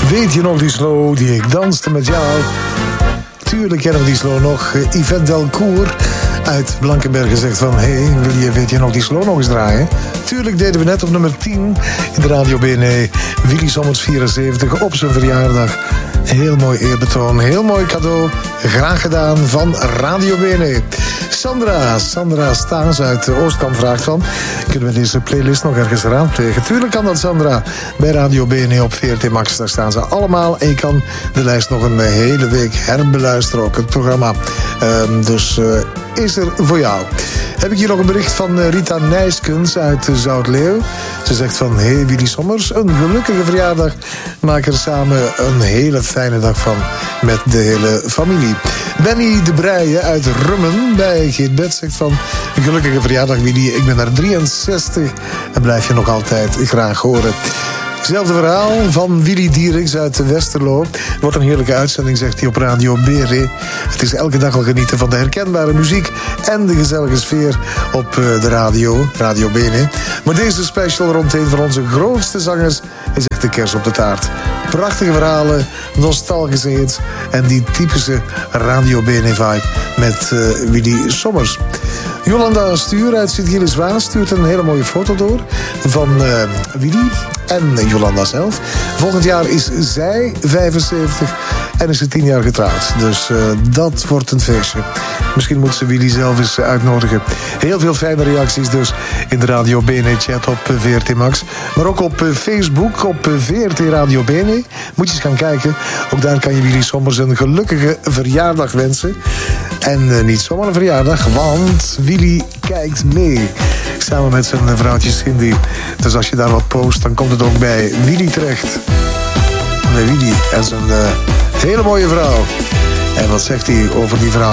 Weet je nog die slow die ik danste met jou? Tuurlijk kennen we die slow nog. Yvette Delcourt uit Blankenberge zegt van... weet je nog die slow nog eens draaien? Tuurlijk deden we net op nummer 10 in de Radio BNE. Willy Sommers 74 op zijn verjaardag. Heel mooi eerbetoon, heel mooi cadeau. Graag gedaan van Radio BNE. Sandra Staes uit Oostkamp vraagt van... kunnen we deze playlist nog ergens raadplegen? Tuurlijk kan dat, Sandra. Bij Radio BNE op VRT Max, daar staan ze allemaal. En je kan de lijst nog een hele week herbeluisteren, ook het programma. Dus is er voor jou. Heb ik hier nog een bericht van Rita Nijskens uit Zoutleeuw. Ze zegt van, Willy Sommers, een gelukkige verjaardag. Maak er samen een hele fijne dag van met de hele familie. Benny de Breije uit Rummen bij Geetbed zegt van... een gelukkige verjaardag, Willy. Ik ben er 63 en blijf je nog altijd graag horen. Hetzelfde verhaal van Willy Dieriks uit Westerlo. Wordt een heerlijke uitzending, zegt hij op Radio BR. Het is elke dag al genieten van de herkenbare muziek... en de gezellige sfeer op de radio, Radio BR. Maar deze special rond een van onze grootste zangers... is echt de kers op de taart. Prachtige verhalen, nostalgische hits... en die typische Radio BR-vibe met Willy Sommers. Jolanda Stuur uit Sint-Gilles-Waas stuurt een hele mooie foto door... van Willy en Jolanda zelf. Volgend jaar is zij 75 en is ze 10 jaar getrouwd. Dus dat wordt een feestje. Misschien moet ze Willy zelf eens uitnodigen. Heel veel fijne reacties dus in de Radio BNE-chat op VRT Max. Maar ook op Facebook, op VRT Radio BNE. Moet je eens gaan kijken. Ook daar kan je Willy Sommers een gelukkige verjaardag wensen. En niet zomaar een verjaardag, want Willy kijkt mee. Samen met zijn vrouwtje Cindy. Dus als je daar wat post, dan komt het ook bij Willy terecht. Bij Willy en zijn hele mooie vrouw. En wat zegt hij over die vrouw?